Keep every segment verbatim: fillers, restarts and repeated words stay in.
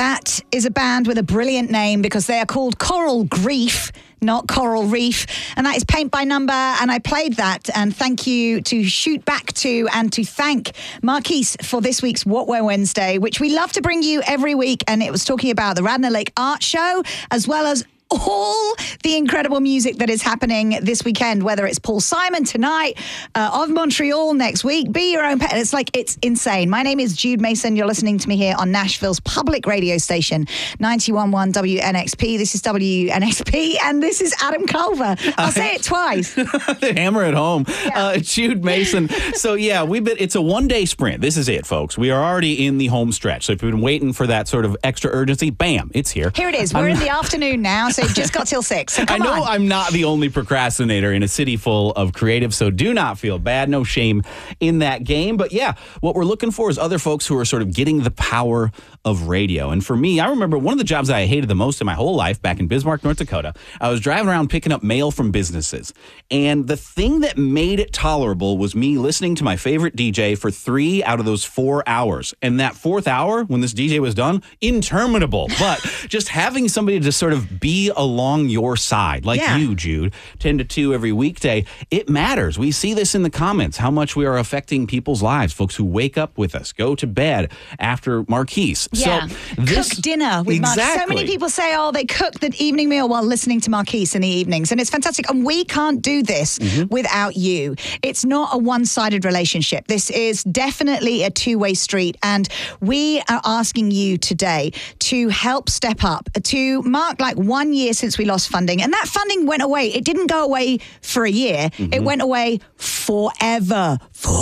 That is a band with a brilliant name because they are called Coral Grief, not Coral Reef. And that is Paint by Number. And I played that. And thank you to Shoot Back to and to thank Marquise for this week's What We're Wednesday, which we love to bring you every week. And it was talking about the Radnor Lake Art Show, as well as all the incredible music that is happening this weekend, whether it's Paul Simon tonight, uh, of Montreal next week, Be Your Own Pet. It's like, it's insane. My name is Jude Mason. You're listening to me here on Nashville's public radio station, ninety-one point one W N X P. This is W N X P, and this is Adam Culver. I'll say it twice. Hammer it home. Yeah. Uh, Jude Mason. So, yeah, we've been, it's a one-day sprint. This is it, folks. We are already in the home stretch. So if you've been waiting for that sort of extra urgency, bam, it's here. Here it is. We're I'm, in the afternoon now, so you've just got till six. So I know on. I'm not the only procrastinator in a city full of creatives, so do not feel bad. No shame in that game. But yeah, what we're looking for is other folks who are sort of getting the power of radio. And for me, I remember one of the jobs that I hated the most in my whole life back in Bismarck, North Dakota. I was driving around picking up mail from businesses. And the thing that made it tolerable was me listening to my favorite D J for three out of those four hours. And that fourth hour, when this D J was done, interminable. But just having somebody to sort of be along your side, like yeah. you, Jude, ten to two every weekday, it matters. We see this in the comments, how much we are affecting people's lives, folks who wake up with us, go to bed after Marquise. Yeah. So this, cook dinner with exactly. Marquise. So many people say, oh, they cook the evening meal while listening to Marquise in the evenings, and it's fantastic. And we can't do this mm-hmm. without you. It's not a one-sided relationship. This is definitely a two-way street, and we are asking you today to help step up, to mark like one year since we lost funding. And that funding went away. It didn't go away for a year. Mm-hmm. It went away forever.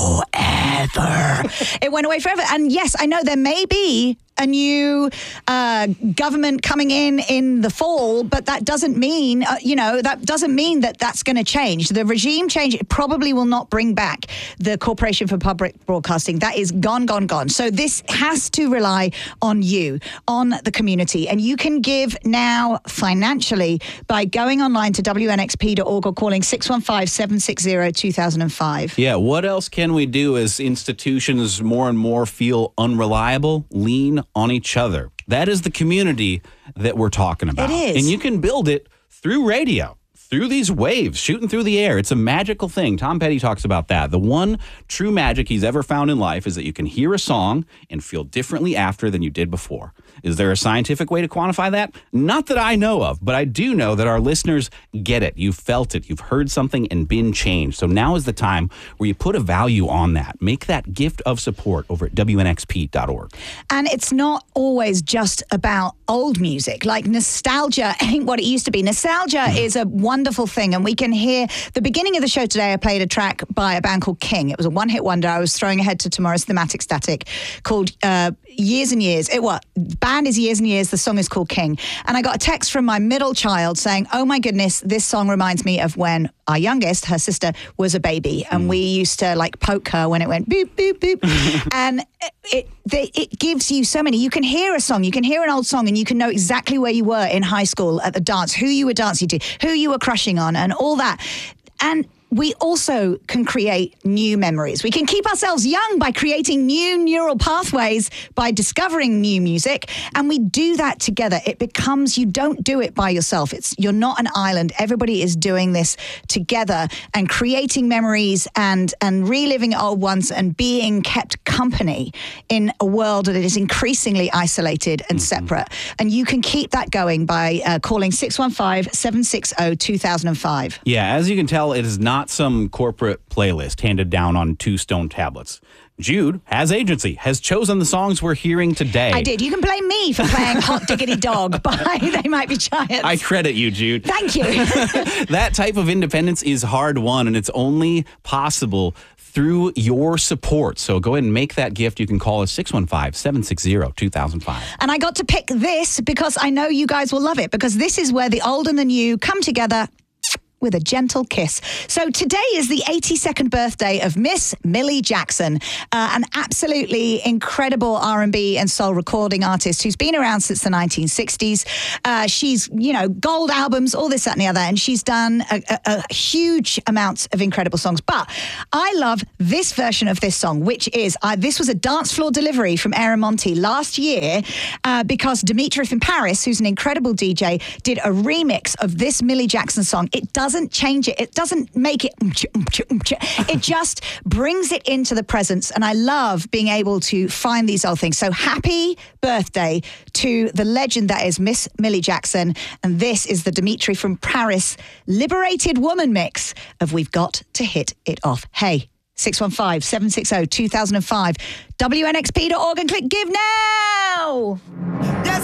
Forever. It went away forever. And yes, I know there may be a new uh, government coming in in the fall, but that doesn't mean, uh, you know, that doesn't mean that that's going to change. The regime change probably will not bring back the Corporation for Public Broadcasting. That is gone, gone, gone. So this has to rely on you, on the community. And you can give now financially by going online to W N X P dot org or calling six one five, seven six zero, two thousand five. Yeah, what else can we do as institutions more and more feel unreliable? Lean on each other. That is the community that we're talking about. It is. And you can build it through radio, through these waves, shooting through the air. It's a magical thing. Tom Petty talks about that. The one true magic he's ever found in life is that you can hear a song and feel differently after than you did before. Is there a scientific way to quantify that? Not that I know of, but I do know that our listeners get it. You've felt it. You've heard something and been changed. So now is the time where you put a value on that. Make that gift of support over at W N X P dot org. And it's not always just about old music. Like nostalgia ain't what it used to be. Nostalgia mm. is a wonderful thing. And we can hear the beginning of the show today. I played a track by a band called King. It was a one-hit wonder. I was throwing ahead to tomorrow's thematic static called uh, Years and Years. It what? Band is Years and Years. The song is called King. And I got a text from my middle child saying, oh my goodness, this song reminds me of when our youngest, her sister, was a baby. And mm. we used to like poke her when it went boop, boop, boop. And it, it, they, it gives you so many. You can hear a song, you can hear an old song, and you can know exactly where you were in high school at the dance, who you were dancing to, who you were crushing on, and all that. And we also can create new memories. We can keep ourselves young by creating new neural pathways, by discovering new music, and we do that together. It becomes, you don't do it by yourself. It's, you're not an island. Everybody is doing this together and creating memories and, and reliving old ones and being kept company in a world that is increasingly isolated and mm-hmm. separate. And you can keep that going by uh, calling six one five, seven six zero, two thousand five. Yeah, as you can tell, it is not some corporate playlist handed down on two stone tablets. Jude has agency, has chosen the songs we're hearing today. I did. You can blame me for playing Hot Diggity Dog by They Might Be Giants. I credit you, Jude. Thank you. That type of independence is hard won, and it's only possible through your support. So go ahead and make that gift. You can call us six one five, seven six zero, two thousand five. And I got to pick this because I know you guys will love it, because this is where the old and the new come together with a gentle kiss. So today is the eighty-second birthday of Miss Millie Jackson, uh, an absolutely incredible R and B and soul recording artist who's been around since the nineteen sixties. Uh, she's, you know, gold albums, all this, that, and the other, and she's done a, a, a huge amount of incredible songs. But I love this version of this song, which is, uh, this was a dance floor delivery from Aaron Monti last year uh, because Dimitri from Paris, who's an incredible D J, did a remix of this Millie Jackson song. It doesn't change it. It doesn't make it. It just brings it into the presence. And I love being able to find these old things. So happy birthday to the legend that is Miss Millie Jackson. And this is the Dimitri from Paris Liberated Woman mix of We've Got to Hit It Off. Hey, six one five, seven six zero, two thousand five, W N X P dot org and click give now.